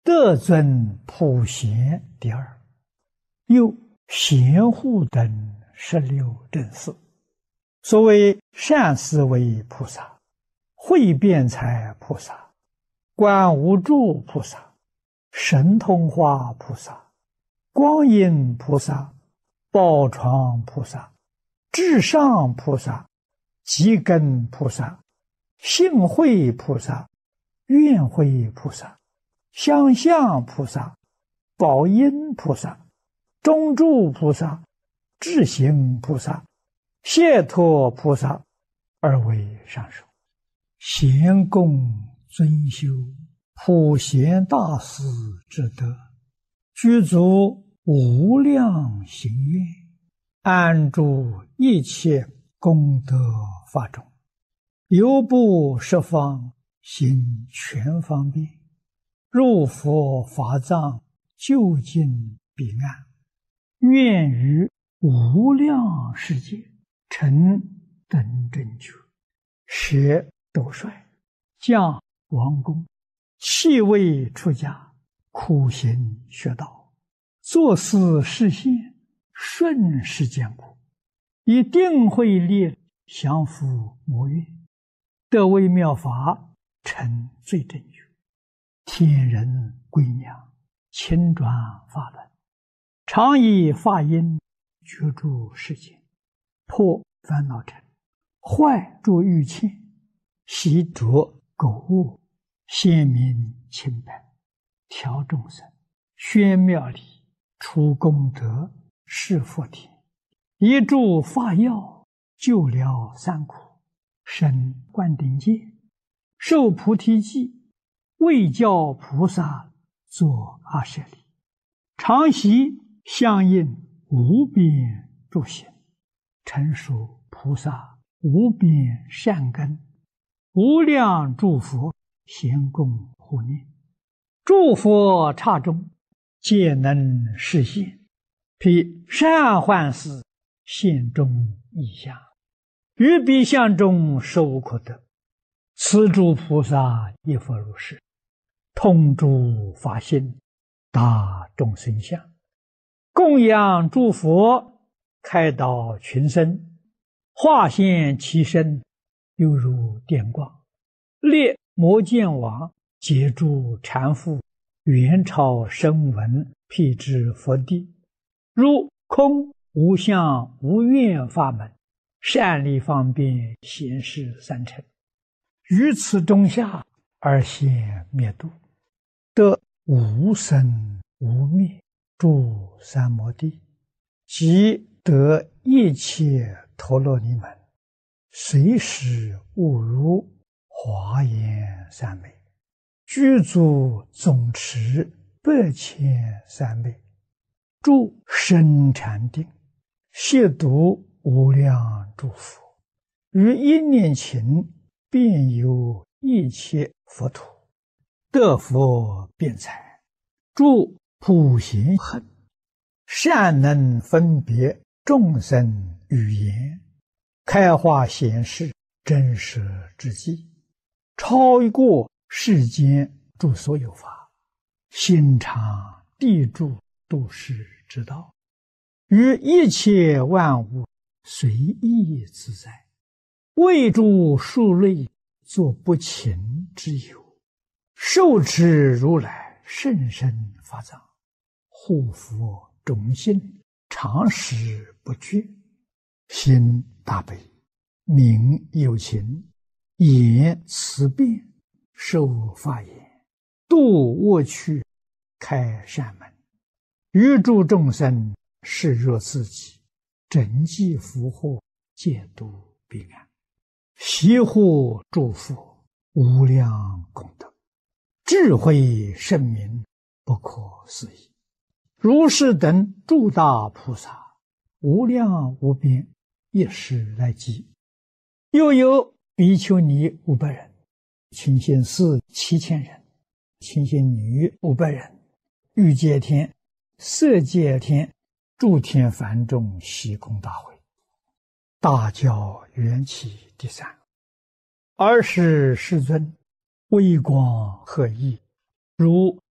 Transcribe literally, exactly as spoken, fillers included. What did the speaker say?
德尊普贤第二，又贤护等十六正四。所谓善思维菩萨、慧辩才菩萨、观无住菩萨、神通化菩萨、光阴菩萨、宝床菩萨、至上菩萨、积根菩萨、性慧菩萨、愿慧菩萨、相向菩萨、宝音菩萨、中住菩萨、智行菩萨、解脱菩萨，而为上首。贤供尊修普贤大师之德，具足无量行愿，安住一切功德法中，犹不十方行全方便，入佛法藏，究竟彼岸，愿于无量世界成等正觉，舍斗率，降王宫，弃位出家，苦行学道，作思实现，顺世间苦，以定慧力降伏魔怨，得微妙法，成最正觉，天人归娘，亲转法轮，常以法音觉住世间，破烦恼尘，坏诸欲切，习着苟恶，显明清白，调众生，宣妙理，除功德，示佛田，一助法药，救了三苦，生灌顶戒，受菩提记，为教菩萨作阿舍利，常习相应无边诸行，成熟菩萨无边善根，无量诸佛咸供护念，诸佛刹中皆能实现，披善幻思，现中异相，于彼相中实无可得。此诸菩萨亦复如是，通诸法性，达众生相，供养诸佛，开导群生，化现其身，犹如电光，列摩见王，解诸缠缚，元超声闻，辟支佛地，如空无相无愿法门，善利方便显示三乘，于此中下而现灭度，得无生无灭诸三摩地，即得一切陀罗尼门，随时悟如华严三昧，具足总持百千三昧，住深禅定，亵渎无量诸佛，于一念情遍游一切佛土，得佛辩才，住普贤行，善能分别众生语言，开化显示真实之际，超过世间诸所有法，心常地住度世之道，于一切万物随意自在，为诸数类作不勤之友，受持如来甚深法藏，护佛种心，常时不绝，心大悲，名有情，言慈辩，受法言，度恶趣，开善门，于诸众生视若自己，整济福祸，戒度彼岸，习护诸佛，无量功德，智慧圣明，不可思议。如是等诸大菩萨，无量无边，一时来集。又有比丘尼五百人，清心寺七千人，清心女五百人，欲界天、色界天、诸天梵众悉空大会，大教缘起第三。尔时世尊，微光赫熠，如